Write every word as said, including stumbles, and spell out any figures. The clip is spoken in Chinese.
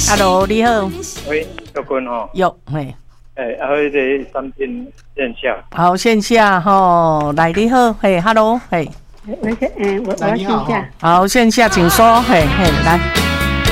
，Hello， 你好。 喂，有君哦。 有，嘿。 诶，啊，迄个产品线下。 好，线下吼，来你好，嘿 ，Hello， 嘿。 我先，嗯，我我要线下。 好，线下请说，嘿嘿，来。